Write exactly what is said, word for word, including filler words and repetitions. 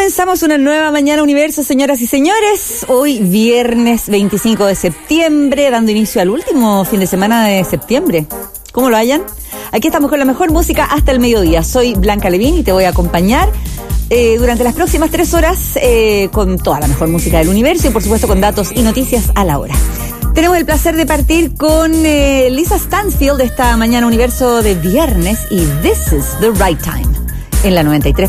Comenzamos una nueva Mañana Universo, señoras y señores. Hoy viernes veinticinco de septiembre, dando inicio al último fin de semana de septiembre. ¿Cómo lo hayan? Aquí estamos con la mejor música hasta el mediodía. Soy Blanca Levín y te voy a acompañar eh, durante las próximas tres horas eh, con toda la mejor música del universo y por supuesto con datos y noticias a la hora. Tenemos el placer de partir con eh, Lisa Stansfield de esta Mañana Universo de viernes y This is the Right Time en la noventa y tres